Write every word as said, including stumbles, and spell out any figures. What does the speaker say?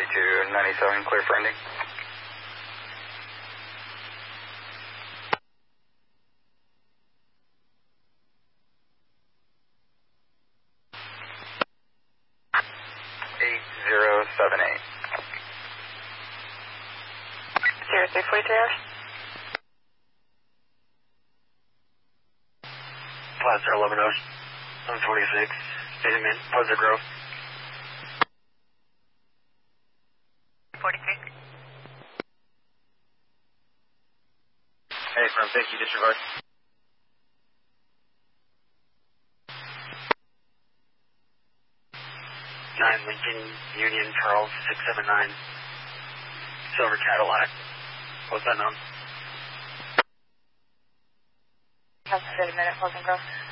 thirty-two ninety-seven, clear for ending. eight zero seven eight. zero three forty-three hours. Plaza eleven hours. one twenty-six. Station man. Plaza Grove. forty-three. Hey, from fifty, disregard. nine Lincoln Union Charles six seven nine. Silver Cadillac. What's that number? Have a thirty minute closing, Grove.